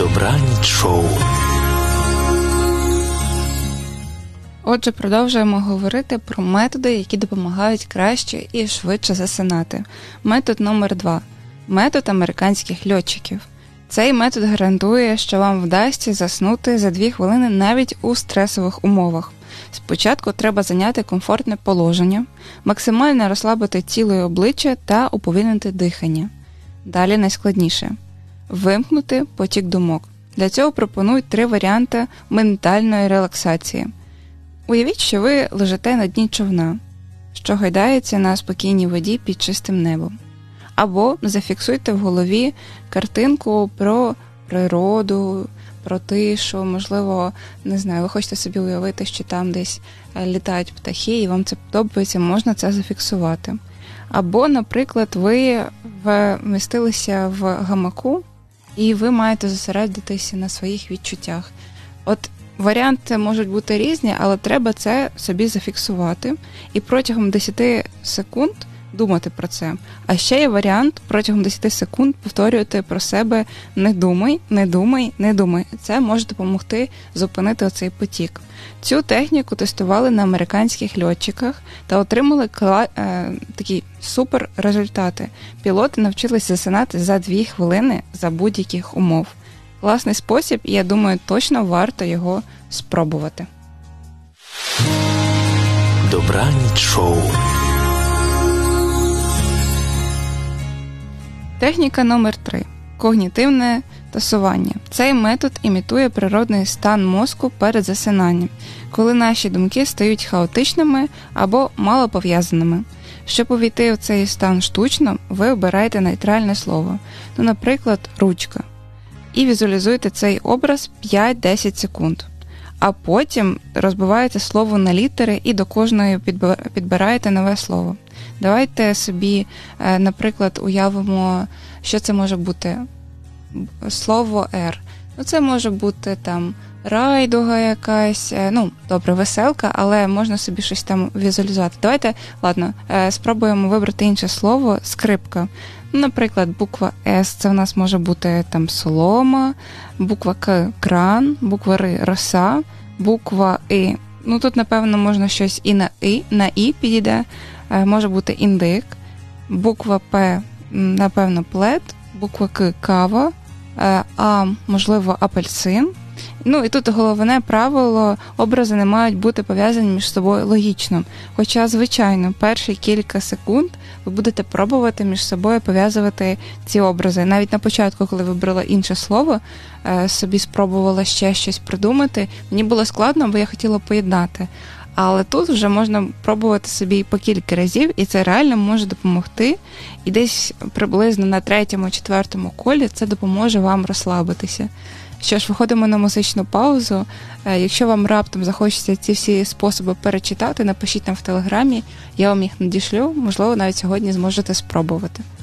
Добраніч шоу. Отже, продовжуємо говорити про методи, які допомагають краще і швидше засинати. Метод номер 2. Метод американських льотчиків. Цей метод гарантує, що вам вдасться заснути за 2 хвилини навіть у стресових умовах. Спочатку треба зайняти комфортне положення, максимально розслабити тіло і обличчя та уповільнити дихання. Далі найскладніше – вимкнути потік думок. Для цього пропонують 3 варіанти ментальної релаксації. Уявіть, що ви лежите на дні човна, що гайдається на спокійній воді під чистим небом. Або зафіксуйте в голові картинку про природу, про тишу, можливо, не знаю, ви хочете собі уявити, що там десь літають птахи, і вам це подобається, можна це зафіксувати. Або, наприклад, ви вмістилися в гамаку, і ви маєте зосередитися на своїх відчуттях. От варіанти можуть бути різні, але треба це собі зафіксувати і протягом 10 секунд думати про це. А ще є варіант протягом 10 секунд повторювати про себе «не думай, не думай, не думай». Це може допомогти зупинити оцей потік. Цю техніку тестували на американських льотчиках та отримали такі супер результати. Пілоти навчилися засинати за 2 хвилини за будь-яких умов. Класний спосіб, і я думаю, точно варто його спробувати. Добраніч шоу. Техніка номер 3. Когнітивне тасування. Цей метод імітує природний стан мозку перед засинанням, коли наші думки стають хаотичними або малопов'язаними. Щоб увійти в цей стан штучно, ви обираєте нейтральне слово, наприклад, ручка, і візуалізуєте цей образ 5-10 секунд. А потім розбиваєте слово на літери і до кожної підбираєте нове слово. Давайте собі, наприклад, уявимо, що це може бути слово «р». Це може бути там райдуга якась, добре, веселка, але можна собі щось там візуалізувати. Давайте, спробуємо вибрати інше слово «скрипка». Наприклад, буква «С» – це в нас може бути там солома, буква «К» – кран, буква «Р» – роса, буква «І». Тут, напевно, можна щось і на «І» підійде, може бути індик, буква «П» – напевно, плед, буква «К» – кава, А, можливо, апельсин. І тут головне правило – образи не мають бути пов'язані між собою логічно. Хоча, звичайно, перші кілька секунд ви будете пробувати між собою пов'язувати ці образи. Навіть на початку, коли вибрала інше слово, собі спробувала ще щось придумати, мені було складно, бо я хотіла поєднати. Але тут вже можна пробувати собі по кілька разів, і це реально може допомогти. І десь приблизно на 3-4 колі це допоможе вам розслабитися. Що ж, виходимо на музичну паузу. Якщо вам раптом захочеться ці всі способи перечитати, напишіть нам в Телеграмі, я вам їх надішлю, можливо, навіть сьогодні зможете спробувати.